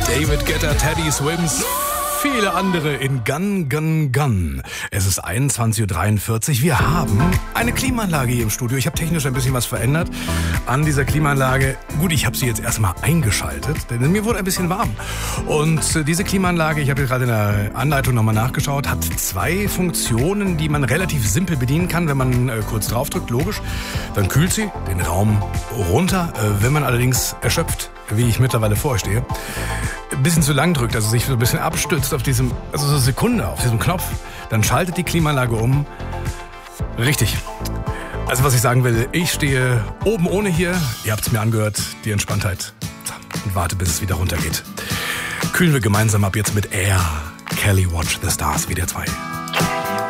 David Guetta, Teddy Swims, viele andere in Gun, Gun, Gun. Es ist 21.43 Uhr. Wir haben eine Klimaanlage hier im Studio. Ich habe technisch ein bisschen was verändert an dieser Klimaanlage. Gut, ich habe sie jetzt erstmal eingeschaltet, denn mir wurde ein bisschen warm. Und diese Klimaanlage, ich habe gerade in der Anleitung nochmal nachgeschaut, hat zwei Funktionen, die man relativ simpel bedienen kann, wenn man kurz draufdrückt, logisch. Dann kühlt sie den Raum runter. Wenn man allerdings erschöpft, wie ich mittlerweile vorstehe, ein bisschen zu lang drückt, also sich so ein bisschen abstützt auf diesem, also so eine Sekunde auf diesem Knopf, dann schaltet die Klimaanlage um. Richtig. Also was ich sagen will, ich stehe oben ohne hier, ihr habt es mir angehört, die Entspanntheit, und warte, bis es wieder runtergeht. Kühlen wir gemeinsam ab jetzt mit Air, Kelly Watch the Stars, WDR 2.